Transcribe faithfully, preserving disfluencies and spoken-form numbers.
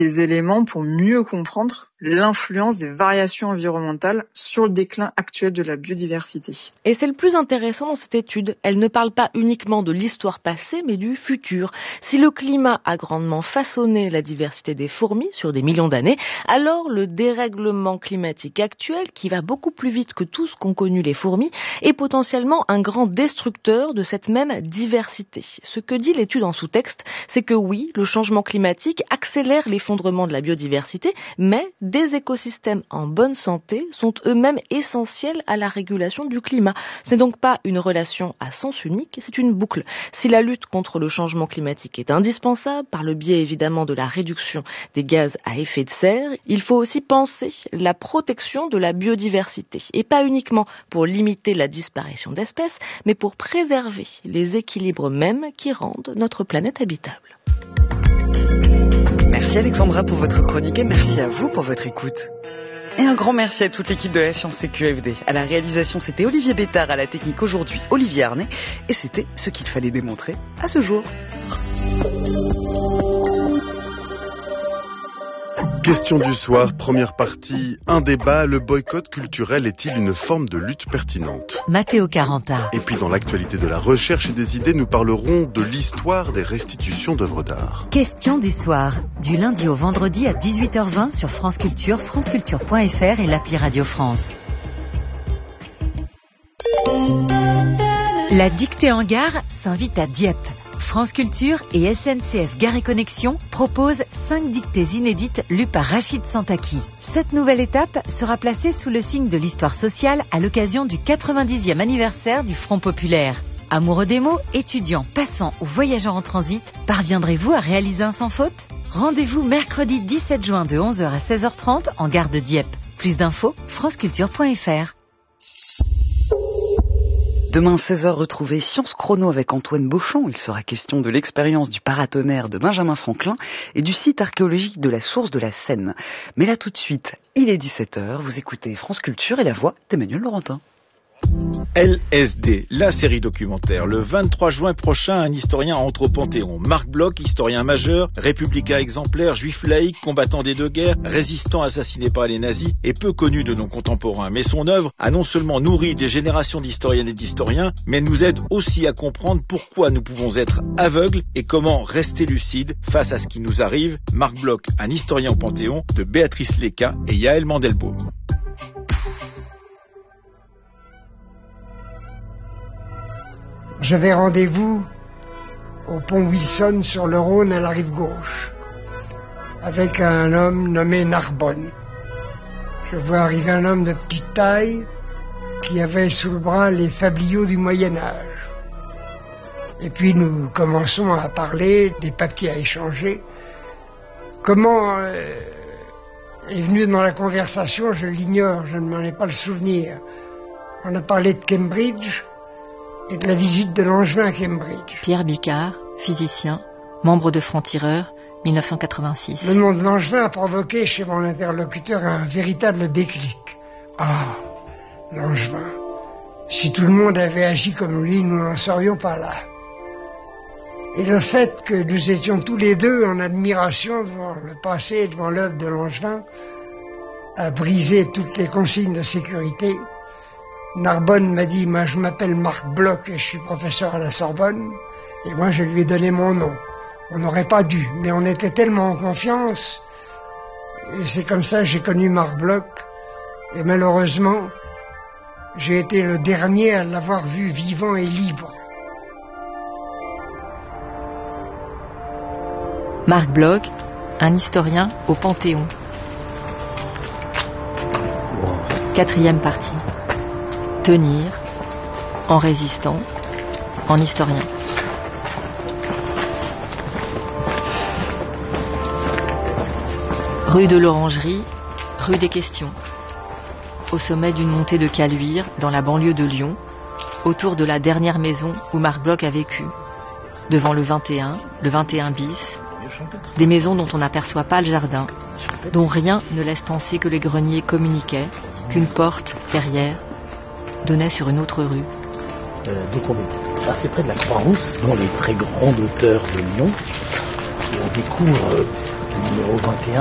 des éléments pour mieux comprendre l'influence des variations environnementales sur le déclin actuel de la biodiversité. Et c'est le plus intéressant dans cette étude. Elle ne parle pas uniquement de l'histoire passée, mais du futur. Si le climat a grandement façonné la diversité des fourmis sur des millions d'années, alors le dérèglement climatique actuel, qui va beaucoup plus vite que tout ce qu'ont connu les fourmis, est potentiellement un grand destructeur de cette même diversité. Ce que dit l'étude en sous-texte, c'est que oui, le changement climatique accélère l'effondrement de la biodiversité, mais des écosystèmes en bonne santé sont eux-mêmes essentiels à la régulation du climat. Ce n'est donc pas une relation à sens unique, c'est une boucle. Si la lutte contre le changement climatique est indispensable, par le biais évidemment de la réduction des gaz à effet de serre, il faut aussi penser la protection de la biodiversité. Et pas uniquement pour limiter la disparition d'espèces, mais pour préserver les équilibres mêmes qui rendent notre planète habitable. Merci Alexandra pour votre chronique et merci à vous pour votre écoute. Et un grand merci à toute l'équipe de la Science C Q F D. À la réalisation, c'était Olivier Bétard, à la technique aujourd'hui, Olivier Arnay. Et c'était ce qu'il fallait démontrer à ce jour. Question du soir, première partie, un débat, le boycott culturel est-il une forme de lutte pertinente ? Matteo Caranta. Et puis dans l'actualité de la recherche et des idées, nous parlerons de l'histoire des restitutions d'œuvres d'art. Question du soir, du lundi au vendredi à dix-huit heures vingt sur France Culture, franceculture point f r et l'appli Radio France. La dictée en gare s'invite à Dieppe. France Culture et S N C F Gare et Connexion proposent cinq dictées inédites lues par Rachid Santaki. Cette nouvelle étape sera placée sous le signe de l'histoire sociale à l'occasion du quatre-vingt-dixième anniversaire du Front Populaire. Amoureux des mots, étudiants, passants ou voyageurs en transit, parviendrez-vous à réaliser un sans faute ? Rendez-vous mercredi dix-sept juin de onze heures à seize heures trente en gare de Dieppe. Plus d'infos, franceculture point f r. Demain seize heures, retrouvez Science Chrono avec Antoine Beauchamp. Il sera question de l'expérience du paratonnerre de Benjamin Franklin et du site archéologique de la source de la Seine. Mais là tout de suite, il est dix-sept heures, vous écoutez France Culture et la voix d'Emmanuel Laurentin. L S D, la série documentaire. Le vingt-trois juin prochain, un historien entre au Panthéon. Marc Bloch, historien majeur, républicain exemplaire, juif laïque, combattant des deux guerres, résistant assassiné par les nazis et peu connu de nos contemporains. Mais son œuvre a non seulement nourri des générations d'historiennes et d'historiens, mais nous aide aussi à comprendre pourquoi nous pouvons être aveugles et comment rester lucides face à ce qui nous arrive. Marc Bloch, un historien au Panthéon, de Béatrice Léca et Yaël Mandelbaum. J'avais rendez-vous au pont Wilson sur le Rhône à la rive gauche avec un homme nommé Narbonne. Je vois arriver un homme de petite taille qui avait sous le bras les fabliaux du Moyen-Âge. Et puis nous commençons à parler, des papiers à échanger. Comment euh, est venu dans la conversation, je l'ignore, je ne m'en ai pas le souvenir. On a parlé de Cambridge et de la visite de Langevin à Cambridge. Pierre Bicard, physicien, membre de Francs-Tireurs, mille neuf cent quatre-vingt-six. Le nom de Langevin a provoqué chez mon interlocuteur un véritable déclic. Ah, Langevin. Si tout le monde avait agi comme lui, nous n'en serions pas là. Et le fait que nous étions tous les deux en admiration devant le passé et devant l'œuvre de Langevin a brisé toutes les consignes de sécurité. Narbonne m'a dit, moi je m'appelle Marc Bloch et je suis professeur à la Sorbonne, et moi je lui ai donné mon nom. On n'aurait pas dû, mais on était tellement en confiance, et c'est comme ça que j'ai connu Marc Bloch, et malheureusement, j'ai été le dernier à l'avoir vu vivant et libre. Marc Bloch, un historien au Panthéon. Quatrième partie. Tenir, en résistant, en historien. Rue de l'Orangerie, rue des Questions. Au sommet d'une montée de Caluire, dans la banlieue de Lyon, autour de la dernière maison où Marc Bloch a vécu. Devant le vingt et un, le vingt et un bis, des maisons dont on n'aperçoit pas le jardin, dont rien ne laisse penser que les greniers communiquaient, qu'une porte, derrière, donnait sur une autre rue. Euh, donc on est assez près de la Croix-Rousse, dans les très grandes hauteurs de Lyon, et on découvre euh, le numéro vingt et un.